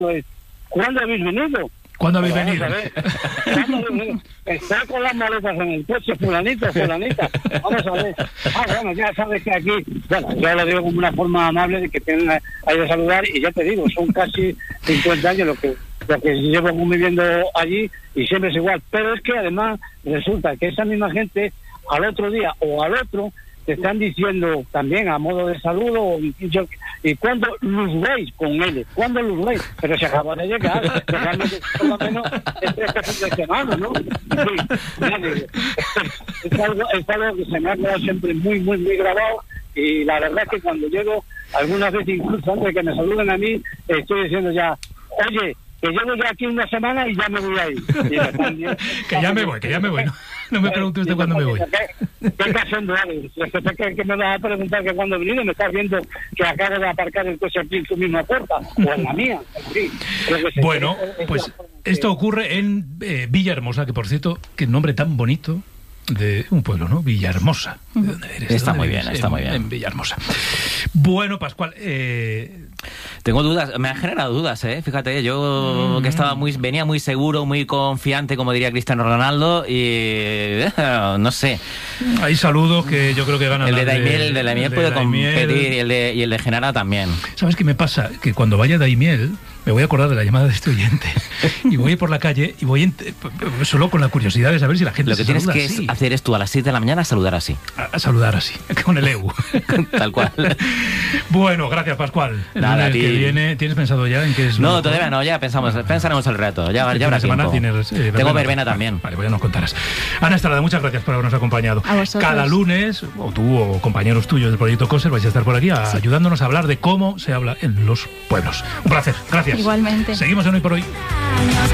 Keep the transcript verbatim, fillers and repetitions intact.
pues, ¿cuándo habéis venido? ¿Cuándo habéis Pero venido? vamos a ver, ¿cuándo habéis venido? Está con las maletas en el coche, fulanito, fulanita. Vamos a ver. Ah, bueno, ya sabes que aquí, bueno, yo lo digo como una forma amable de que tengan ahí de saludar, y ya te digo, son casi cincuenta años lo que, lo que llevo conviviendo allí, y siempre es igual. Pero es que además resulta que esa misma gente, al otro día o al otro, te están diciendo también a modo de saludo, y cuando los veis con él, cuando los veis, pero se acaba de llegar, realmente por lo menos este fin de semana, ¿no? Sí, nadie, es, algo, es algo que se me ha quedado siempre muy, muy, muy grabado, y la verdad es que cuando llego, algunas veces incluso antes de que me saluden a mí, estoy diciendo ya, oye, que llevo ya aquí una semana y ya me voy a ir. Que ya me voy, que ya me voy, no, no me pregunte usted cuándo me voy. ¿Qué haciendo, Alex? Que, que me vas a preguntar que cuándo he venido, me estás viendo que acabo de aparcar el coche aquí en tu misma puerta, o en la mía, en fin. Bueno, pues esto ocurre en eh, Villahermosa, que por cierto, qué nombre tan bonito de un pueblo, ¿no? Villahermosa. ¿De dónde eres? Está ¿De dónde muy eres? bien, está en, muy bien. En Villahermosa. Bueno, Pascual, eh... tengo dudas, me han generado dudas, ¿eh? Fíjate, yo mm. que estaba muy, venía muy seguro, muy confiante, como diría Cristiano Ronaldo, y no sé. Hay saludos que yo creo que ganan. El de Daimiel, el de Daimiel puede competir, y el de, y el de Genara también. ¿Sabes qué me pasa? Que cuando vaya Daimiel, me voy a acordar de la llamada de este oyente, y voy a ir por la calle, y voy a, solo con la curiosidad de saber si la gente Lo que se tienes saluda que así. hacer es tú a las siete de la mañana saludar así. A, a saludar así, con el E U. Tal cual. Bueno, gracias, Pascual. El Nada, lunes que viene, ¿tienes pensado ya en qué es? No, todavía no, ya pensamos, pensaremos el rato. Ya, ya habrá tiempo. Tienes, eh, Tengo verbena también. Vale, pues ya nos contarás. Ana Estrada, muchas gracias por habernos acompañado. A vosotros. Cada lunes, o tú o compañeros tuyos del Proyecto COSER vais a estar por aquí a, sí. ayudándonos a hablar de cómo se habla en los pueblos. Un placer, gracias. Igualmente. Seguimos en Hoy por Hoy.